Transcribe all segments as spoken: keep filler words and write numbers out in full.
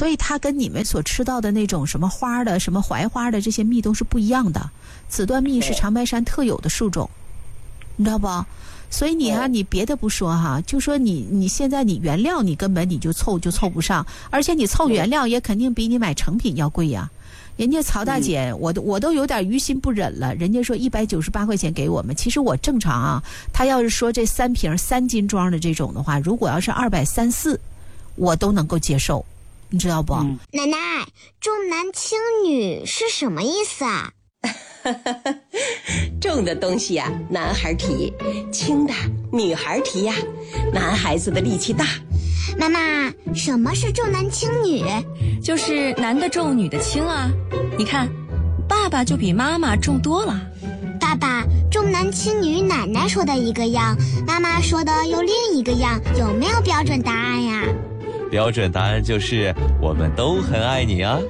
所以它跟你们所吃到的那种什么花的、什么槐花的这些蜜都是不一样的。紫段蜜是长白山特有的树种，你知道不？所以你哈、啊，你别的不说哈，就说你你现在你原料你根本你就凑就凑不上，而且你凑原料也肯定比你买成品要贵呀。人家曹大姐，嗯、我都我都有点于心不忍了。人家说一百九十八块钱给我们，其实我正常啊。他要是说这三瓶三斤装的这种的话，如果要是二百三四，我都能够接受，你知道不？嗯、 奶奶，重男轻女是什么意思啊？ 重的东西呀、啊，男孩提；轻的女孩提呀、啊。男孩子的力气大。 妈妈，什么是重男轻女？ 就是男的重，女的轻啊。你看，爸爸就比妈妈重多了。 爸爸，重男轻女，奶奶说的一个样，妈妈说的又另一个样，有没有标准答案呀？ 标准答案就是我们都很爱你啊。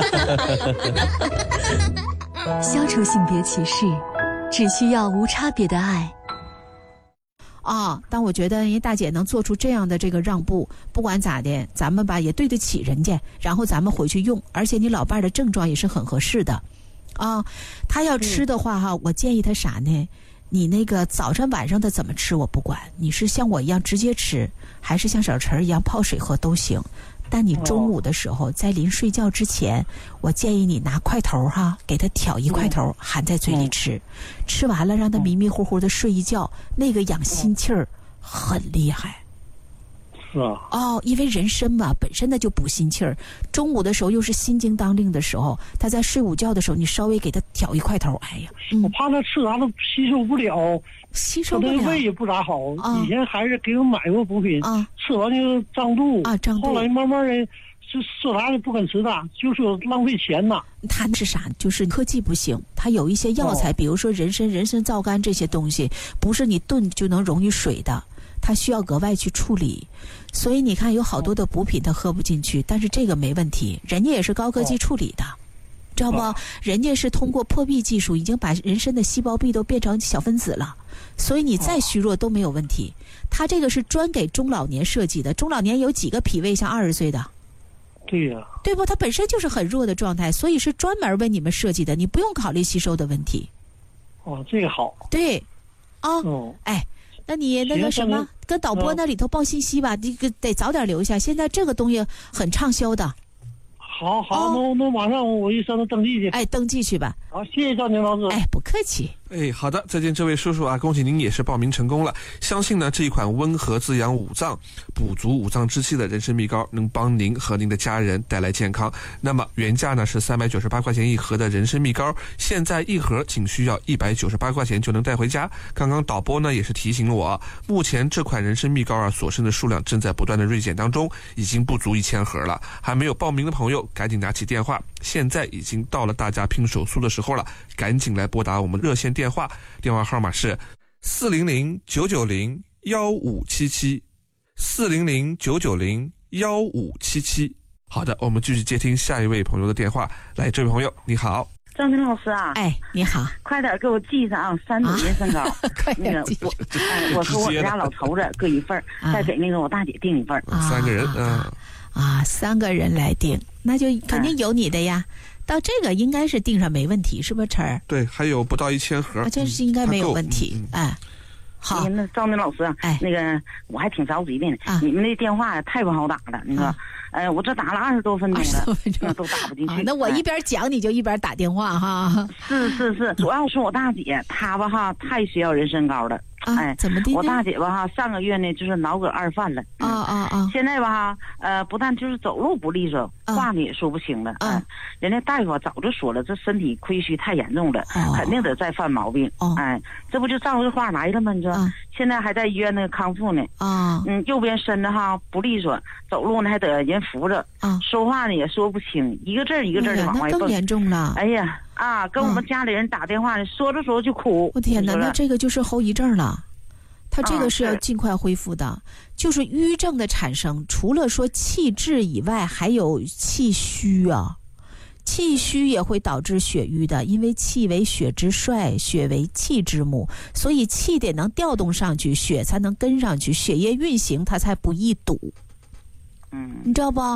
消除性别歧视，只需要无差别的爱。 啊，但我觉得人家大姐能做出这样的这个让步，不管咋的，咱们吧也对得起人家，然后咱们回去用，而且你老伴儿的症状也是很合适的，啊，他要吃的话哈，我建议他啥呢？你那个早上晚上的怎么吃我不管，你是像我一样直接吃，还是像小陈一样泡水喝都行。但你中午的时候，在临睡觉之前，我建议你拿块头哈，给他挑一块头，含在嘴里吃，吃完了让他迷迷糊糊的睡一觉，那个养心气儿很厉害。 是啊。 哦，因为人参嘛，本身它就补心气儿，中午的时候又是心惊当令的时候，他在睡午觉的时候，你稍微给他挑一块头，哎呀， 嗯、我怕他吃啥都吸收不了。 吸收不了， 他的胃也不咋好。 啊、 以前还是给我买过补品， 啊、 吃完就胀肚啊，胀肚。 后来慢慢的，就说啥也不肯吃的，就说浪费钱呐。 他是啥？就是科技不行，他有一些药材，哦、比如说人参、人参皂苷这些东西，不是你炖就能溶于水的，它需要额外去处理。所以你看，有好多的补品他喝不进去，但是这个没问题，人家也是高科技处理的。哦知道不？人家是通过破壁技术，已经把人参的细胞壁都变成小分子了，所以你再虚弱都没有问题。它这个是专给中老年设计的，中老年有几个脾胃像二十岁的？ 对呀、啊， 对不？它本身就是很弱的状态，所以是专门为你们设计的，你不用考虑吸收的问题。 哦，这个好。 对，啊， 哦， 哎，那你那个什么，跟导播那里头报信息吧，你得早点留下。现在这个东西很畅销的。 好好，那、哦、那马上我一上那登记去。 哎，登记去吧。 好，谢谢赵宁老师。 哎，不客气。 哎，好的，再见这位叔叔啊，恭喜您也是报名成功了。相信呢这一款温和滋养五脏、补足五脏之气的人参蜜膏，能帮您和您的家人带来健康。那么原价呢是三百九十八块钱一盒的人参蜜膏，现在一盒仅需要一百九十八块钱就能带回家。刚刚导播呢也是提醒了我，目前这款人参蜜膏啊所剩的数量正在不断的锐减当中，已经不足一千盒了。还没有报名的朋友，赶紧拿起电话，现在已经到了大家拼手速的时候了，赶紧来拨打我们热线电话，电话号码是四零零九九零幺五七七，四零零九九零幺五七七。好的，我们继续接听下一位朋友的电话。来，这位朋友你好。 张明老师啊， 哎，你好， 快点给我寄上啊，三种人参膏， 快那个我，哎，我和我家老头子各一份， 啊、 再给那个我大姐订一份， 啊、三个人，嗯、 啊，啊，三个人来订，那就肯定有你的呀。哎到这个应该是订上没问题，是不是陈儿？ 对，还有不到一千盒， 这是应该没有问题。嗯、哎，好， 那赵明老师， 哎， 那个我还挺着急的呢。 啊、 你们那电话太不好打了，你说，啊、呃，我这打了二十多分钟了，那都打不进去、 啊。那我一边讲你就一边打电话哈。 是是是，主要是我大姐她吧哈太需要人参膏了。 啊、哎，怎么的？ 我大姐吧哈，上个月呢就是脑梗二犯了。 啊啊啊！ 现在吧哈，呃，不但就是走路不利索， 啊、 话呢也说不清了。 啊， 人家大夫早就说了，这身体亏虚太严重了， 哦、 肯定得再犯毛病。 哦， 哎，这不就照着话来了吗？你说， 啊、 现在还在医院那个康复呢。 啊， 嗯，右边身子哈不利索，走路呢还得人扶着。 啊， 说话呢也说不清，一个字一个字的往外蹦。 那更严重了。 哎呀啊，跟我们家里人打电话呢，说着说着就哭。 我天哪，那这个就是后遗症了。它这个是要啊、 尽快恢复的，就是瘀症的产生，除了说气滞以外，还有气虚啊。气虚也会导致血瘀的，因为气为血之帅，血为气之母，所以气得能调动上去，血才能跟上去，血液运行它才不易堵。 嗯， 你知道不？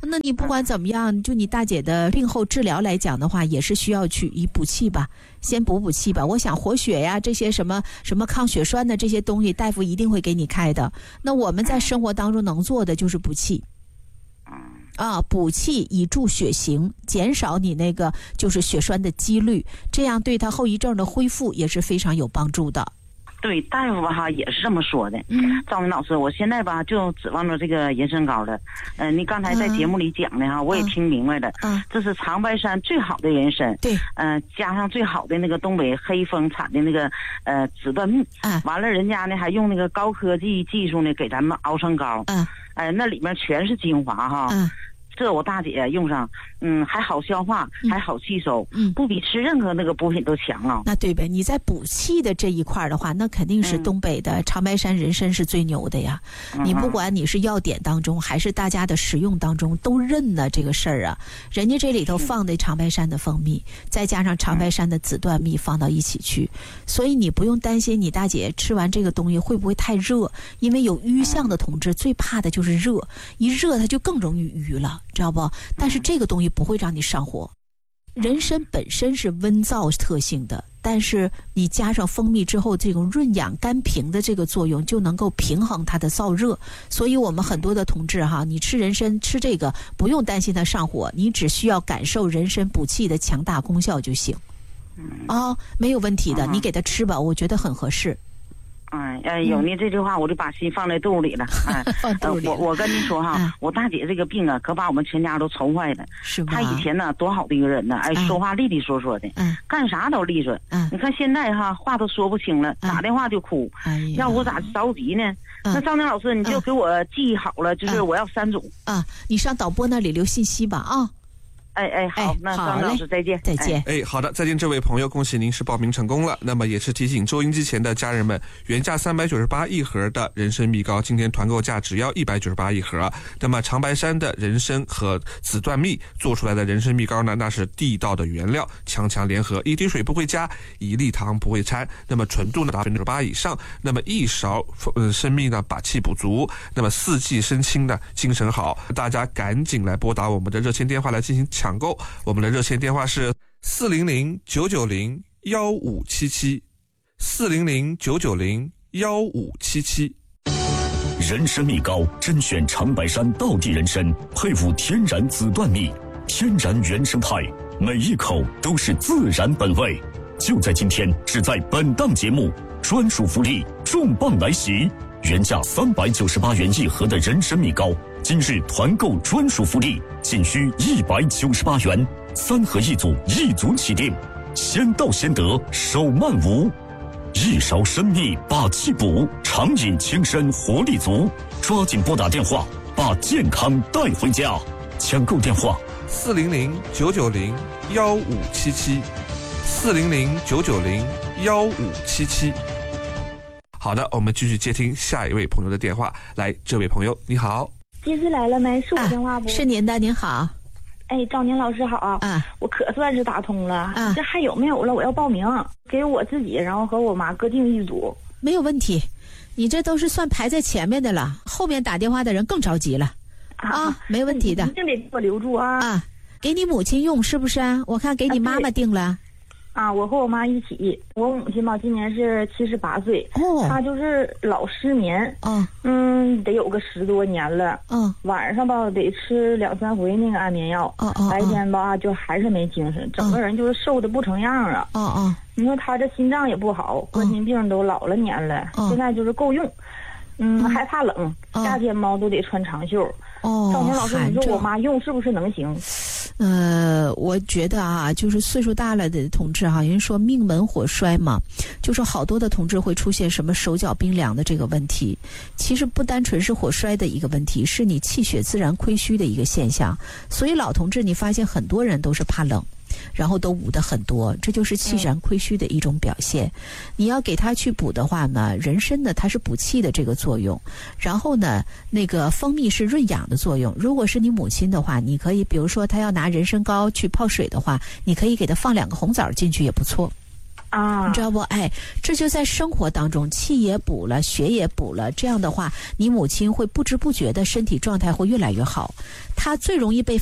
那你不管怎么样，就你大姐的病后治疗来讲的话，也是需要去以补气吧，先补补气吧。我想活血呀，这些什么什么抗血栓的这些东西，大夫一定会给你开的。那我们在生活当中能做的就是补气。啊，补气以助血行，减少你那个就是血栓的几率，这样对他后遗症的恢复也是非常有帮助的。 对，大夫吧哈也是这么说的。 嗯， 赵明老师，我现在吧就指望着这个人参膏了。嗯、呃，你刚才在节目里讲的哈，嗯、我也听明白了。嗯，这是长白山最好的人参。对。嗯、呃，加上最好的那个东北黑蜂产的那个呃紫缎蜜。嗯。完了，人家呢还用那个高科技技术呢给咱们熬成膏。嗯。哎、呃，那里面全是精华哈。嗯。这我大姐用上，嗯，还好消化，嗯、还好吸收，嗯，不比吃任何那个补品都强啊。 那对呗，你在补气的这一块的话，那肯定是东北的长白山人参是最牛的呀。嗯、你不管你是药典当中，还是大家的食用当中，都认了这个事儿啊。人家这里头放的长白山的蜂蜜，再加上长白山的紫缎蜜放到一起去，所以你不用担心你大姐吃完这个东西会不会太热，因为有瘀象的同志最怕的就是热，一热它就更容易瘀了。知道不？但是这个东西不会让你上火。人参本身是温燥特性的，但是你加上蜂蜜之后，这种润养肝平的这个作用就能够平衡它的燥热。所以我们很多的同志哈，你吃人参吃这个不用担心它上火，你只需要感受人参补气的强大功效就行。哦，没有问题的，你给它吃吧，我觉得很合适。 哎，呃，有你这句话，我就把心放在肚里了。哎， 放肚里了。 呃、我我跟您说哈，嗯、我大姐这个病啊，可把我们全家都愁坏了。 是吗？ 她以前呢，多好的一个人呢，哎，说话利利索索的，嗯，干啥都利索。嗯，你看现在哈，话都说不清了，打电话就哭。哎呀，要我咋着急呢？嗯、那张明老师，你就给我记好了，嗯、就是我要三种。 啊，你上导播那里留信息吧啊。 哎哎好，那张老师再见， 再见。 哎，好的，再见，这位朋友，恭喜您是报名成功了。那么也是提醒收音机前的家人们，原价三百九十八一盒的人参蜜膏，今天团购价只要一百九十八一盒。那么长白山的人参和紫缎蜜做出来的人参蜜膏呢，那是地道的原料，强强联合，一滴水不会加，一粒糖不会掺，那么纯度呢达百分之八以上。那么一勺呃参蜜呢，把气补足，那么四季身轻呢，精神好。大家赶紧来拨打我们的热线电话来进行抢购，我们的热线电话是四零零九九零幺五七七，四零零九九零幺五七七。 人参蜜膏甄选长白山道地人参，配伍天然紫缎蜜，天然原生态，每一口都是自然本味。就在今天，只在本档节目，专属福利重磅来袭，原价三百九十八元一盒的人参蜜膏。今日团购专属福利，仅需一百九十八元，三盒一组，一组起订，先到先得，手慢无。一勺参蜜把气补，常饮轻身活力足。抓紧拨打电话，把健康带回家。抢购电话： 四零零九九零幺五七七，四零零九九零幺五七七。好的，我们继续接听下一位朋友的电话。来，这位朋友你好。 机子来了没？是我电话不？ 啊、是您的，您好。 哎，赵宁老师好啊！我可算是打通了。啊，这还有没有了？我要报名，给我自己，然后和我妈各定一组。 没有问题，你这都是算排在前面的了，后面打电话的人更着急了。啊，啊没问题的。 一定得给我留住啊！ 啊，给你母亲用是不是啊？我看给你妈妈定了。 啊，我和我妈一起。我母亲吧，今年是七十八岁，哦，她就是老失眠，哦，嗯，得有个十多年了，嗯，晚上吧得吃两三回那个安眠药，哦哦，白天吧就还是没精神，整个人就是瘦的不成样啊，哦哦，你说她这心脏也不好，冠心病都老了年了，哦，现在就是够用，嗯，害怕冷，夏天嘛都得穿长袖。哦，赵宁老师，你说我妈用是不是能行？ 呃，我觉得啊，就是岁数大了的同志哈，人说命门火衰嘛，就是好多的同志会出现什么手脚冰凉的这个问题。其实不单纯是火衰的一个问题，是你气血自然亏虚的一个现象。所以老同志，你发现很多人都是怕冷，然后都捂得很多，这就是气然亏虚的一种表现。嗯、你要给他去补的话呢，人参呢它是补气的这个作用，然后呢那个蜂蜜是润养的作用。如果是你母亲的话，你可以比如说她要拿人参膏去泡水的话，你可以给她放两个红枣进去也不错。 啊， 你知道不？哎，这就在生活当中，气也补了，血也补了，这样的话，你母亲会不知不觉的身体状态会越来越好。她最容易被